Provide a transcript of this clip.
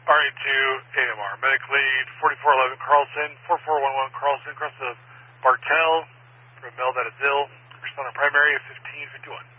RA2 AMR. Medic lead 4411 Carlson, 4411 Carlson, across the Bartell, from Mel that is ill. Responding primary of 1551.